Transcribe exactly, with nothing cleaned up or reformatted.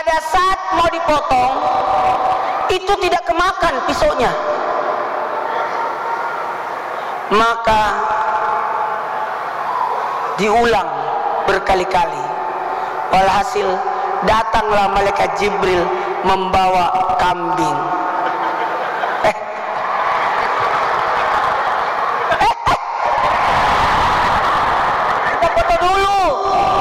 pada saat mau dipotong itu tidak kemakan pisaunya, maka diulang berkali-kali. Walhasil datanglah malaikat Jibril membawa kambing. Eh. Eh, eh. Kita foto dulu.